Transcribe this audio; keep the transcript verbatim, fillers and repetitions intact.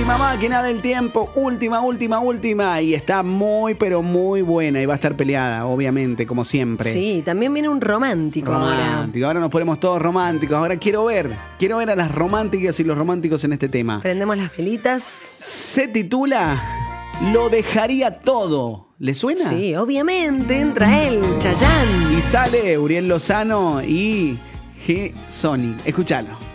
última máquina del tiempo, última, última, última. Y está muy, pero muy buena. Y va a estar peleada, obviamente, como siempre. Sí, también viene un romántico, Romántico. Ahora nos ponemos todos románticos. Ahora quiero ver, quiero ver a las románticas y los románticos en este tema. Prendemos las velitas. Se titula Lo dejaría todo. ¿Le suena? Sí, obviamente, entra él, Chayanne. Y sale Uriel Lozano y G. Sony. Escúchalo.